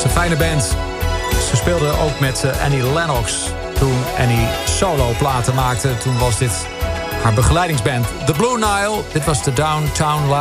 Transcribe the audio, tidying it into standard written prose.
Een fijne band. Ze speelde ook met Annie Lennox. Toen Annie solo-platen maakte, toen was dit haar begeleidingsband. The Blue Nile, dit was de Downtown Live.